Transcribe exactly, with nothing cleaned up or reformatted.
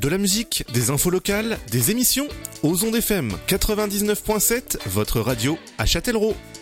De la musique, des infos locales, des émissions. Aux ondes F M quatre-vingt-dix-neuf point sept, votre radio à Châtellerault.